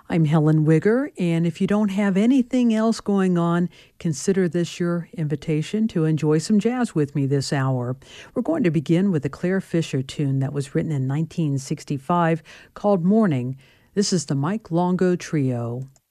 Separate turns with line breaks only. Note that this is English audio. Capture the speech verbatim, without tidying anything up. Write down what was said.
I'm Helen Wigger, and if you don't have anything else going on, consider this your invitation to enjoy some jazz with me this hour. We're going to begin with a Claire Fisher tune that was written in nineteen sixty-five called Morning. This is the Mike Longo Trio.